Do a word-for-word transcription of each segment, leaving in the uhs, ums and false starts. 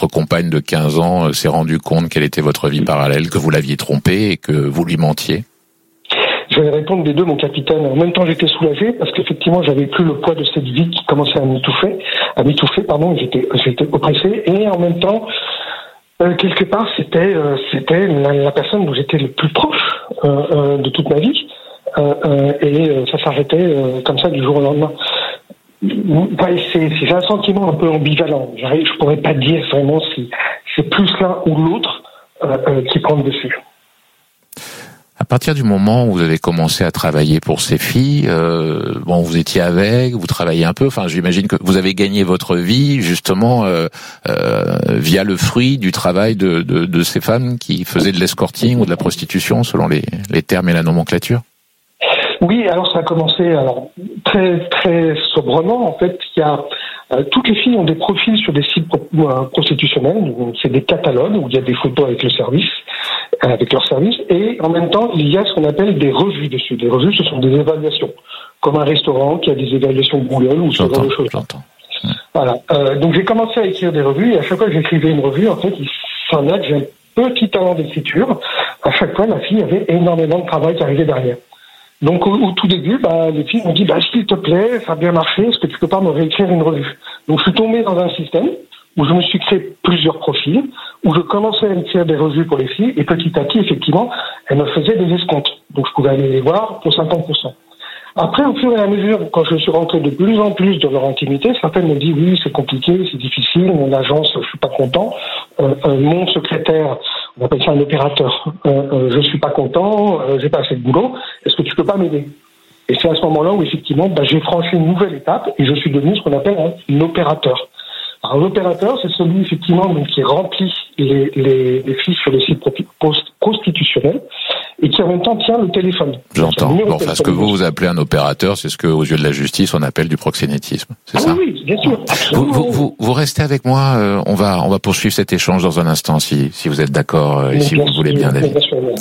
votre compagne de quinze ans euh, s'est rendue compte quelle était votre vie parallèle, que vous l'aviez trompée et que vous lui mentiez? Je vais répondre des deux, mon capitaine. En même temps, j'étais soulagé parce qu'effectivement, j'avais plus le poids de cette vie qui commençait à m'étouffer, à m'étouffer, pardon. J'étais, j'étais oppressé et en même temps, euh, quelque part, c'était, euh, c'était la, la personne dont j'étais le plus proche euh, euh, de toute ma vie, euh, euh, et euh, ça s'arrêtait euh, comme ça du jour au lendemain. Ouais, c'est, c'est j'ai un sentiment un peu ambivalent. J'arrive, je pourrais pas dire vraiment si c'est plus l'un ou l'autre euh, euh, qui prend le dessus. À partir du moment où vous avez commencé à travailler pour ces filles, euh, bon, vous étiez avec, vous travailliez un peu. Enfin, j'imagine que vous avez gagné votre vie justement euh, euh, via le fruit du travail de, de, de ces femmes qui faisaient de l'escorting ou de la prostitution, selon les, les termes et la nomenclature. Oui, alors ça a commencé alors très très sobrement. En fait, il y a euh, toutes les filles ont des profils sur des sites pro, euh, prostitutionnels. C'est des catalogues où il y a des photos avec le service. avec leur service, et en même temps, il y a ce qu'on appelle des revues dessus. Des revues, ce sont des évaluations, comme un restaurant qui a des évaluations Google ou ce genre de choses. J'entends. Voilà. Euh, donc j'ai commencé à écrire des revues, et à chaque fois que j'écrivais une revue, en fait, il s'en a que j'ai un petit talent d'écriture. À chaque fois, la fille avait énormément de travail qui arrivait derrière. Donc au, au tout début, bah, les filles m'ont dit, bah, s'il te plaît, ça a bien marché, est-ce que tu peux pas me réécrire une revue? Donc je suis tombé dans un système où je me suis créé plusieurs profils, où je commençais à écrire des revues pour les filles, et petit à petit, effectivement, elles me faisaient des escomptes. Donc je pouvais aller les voir pour cinquante pour cent. Après, au fur et à mesure, quand je suis rentré de plus en plus dans leur intimité, certaines m'ont dit, oui, c'est compliqué, c'est difficile, mon agence, je suis pas content, euh, euh, mon secrétaire, on appelle ça un opérateur, euh, euh, je suis pas content, euh, j'ai pas assez de boulot, est-ce que tu peux pas m'aider? Et c'est à ce moment-là où, effectivement, bah, j'ai franchi une nouvelle étape, et je suis devenu ce qu'on appelle un opérateur. Alors, l'opérateur, c'est celui, effectivement, donc, qui remplit les, les, les fiches sur les sites prostitutionnels et qui, en même temps, tient le téléphone. J'entends. Bon, enfin, ce que vous, vous appelez un opérateur, c'est ce que, aux yeux de la justice, on appelle du proxénétisme. C'est ah ça? Oui, oui, bien sûr. Vous, vous, vous, vous restez avec moi, euh, on va, on va poursuivre cet échange dans un instant, si, si vous êtes d'accord, euh, et si vous voulez bien, David.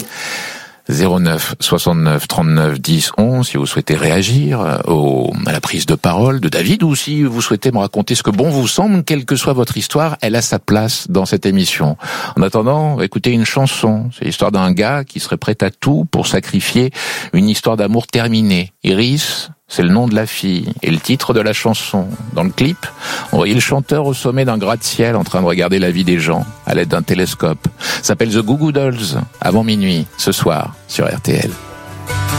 zéro neuf soixante-neuf trente-neuf dix onze si vous souhaitez réagir au, à la prise de parole de David, ou si vous souhaitez me raconter ce que bon vous semble, quelle que soit votre histoire, elle a sa place dans cette émission. En attendant, écoutez une chanson. C'est l'histoire d'un gars qui serait prêt à tout pour sacrifier une histoire d'amour terminée. Iris, c'est le nom de la fille et le titre de la chanson. Dans le clip, on voyait le chanteur au sommet d'un gratte-ciel en train de regarder la vie des gens à l'aide d'un télescope. Ça s'appelle The Goo Goo Dolls, avant minuit, ce soir, sur R T L.